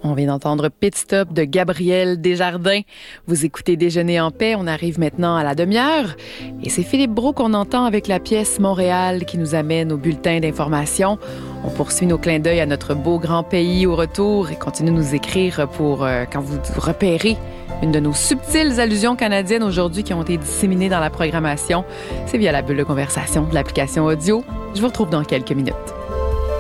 On vient d'entendre Pit Stop de Gabriel Desjardins. Vous écoutez Déjeuner en paix. On arrive maintenant à la demi-heure. Et c'est Philippe Brault qu'on entend avec la pièce Montréal qui nous amène au bulletin d'information. On poursuit nos clins d'œil à notre beau grand pays au retour et continue de nous écrire pour quand vous repérez une de nos subtiles allusions canadiennes aujourd'hui qui ont été disséminées dans la programmation. C'est via la bulle de conversation de l'application audio. Je vous retrouve dans quelques minutes.